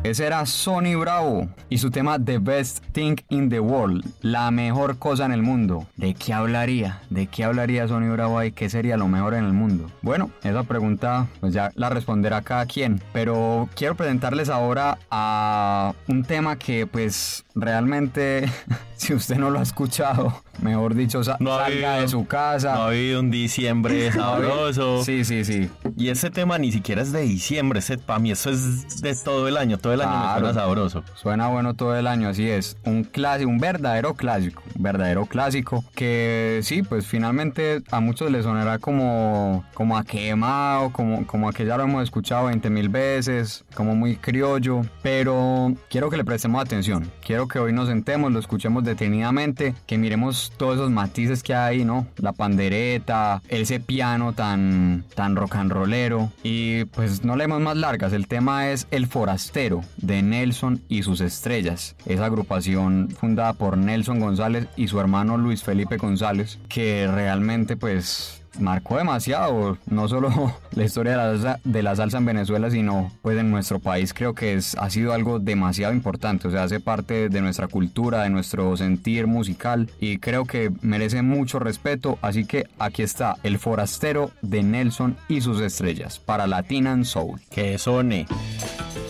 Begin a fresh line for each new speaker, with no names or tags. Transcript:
Ese era Sonny Bravo y su tema The Best Thing in the World, la mejor cosa en el mundo. ¿De qué hablaría? ¿De qué hablaría Sonny Bravo ahí? ¿Qué sería lo mejor en el mundo? Bueno, esa pregunta pues ya la responderá cada quien, pero quiero presentarles ahora a un tema que pues realmente si usted no lo ha escuchado, mejor dicho, salga de su casa.
No ha habido un diciembre sabroso.
Sí.
Y ese tema ni siquiera es de diciembre, para mí eso es de todo el año me suena sabroso.
Suena bueno todo el año, así es. Un clásico, un verdadero clásico que sí, pues finalmente a muchos les sonará como a quemado, como a que ya lo hemos escuchado 20,000 veces, como muy criollo, pero quiero que le prestemos atención. Quiero que hoy nos sentemos, lo escuchemos detenidamente, que miremos todos esos matices que hay, ¿no? La pandereta, ese piano tan rock and rollero, y pues no leemos más largas. El tema es El Forastero de Nelson y sus Estrellas, esa agrupación fundada por Nelson González y su hermano Luis Felipe González, que realmente pues marcó demasiado, no solo la historia de la salsa en Venezuela, sino pues en nuestro país. Creo que ha sido algo demasiado importante, o sea, hace parte de nuestra cultura, de nuestro sentir musical, y creo que merece mucho respeto. Así que aquí está El Forastero de Nelson y sus Estrellas para Latin and Soul.
Que sone.